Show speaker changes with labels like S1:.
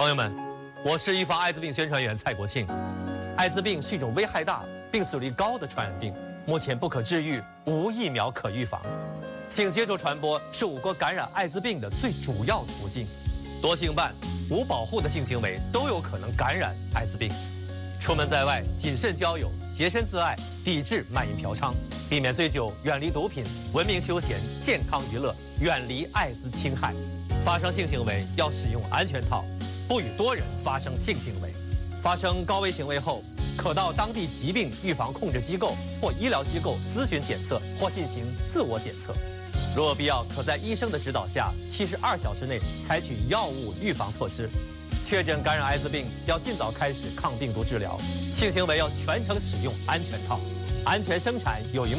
S1: 朋友们，我是预防艾滋病宣传员蔡国庆。艾滋病是一种危害大、病死率高的传染病，目前不可治愈，无疫苗可预防。性接触传播是我国感染艾滋病的最主要途径。多性伴、无保护的性行为都有可能感染艾滋病。出门在外，谨慎交友，洁身自爱，抵制卖淫嫖娼，避免醉酒，远离毒品，文明休闲，健康娱乐，远离艾滋侵害。发生性行为要使用安全套，不与多人发生性行为。发生高危行为后，可到当地疾病预防控制机构或医疗机构咨询检测或进行自我检测。若有必要，可在医生的指导下，72小时内采取药物预防措施。确诊感染艾滋病，要尽早开始抗病毒治疗。性行为要全程使用安全套，安全生产有一。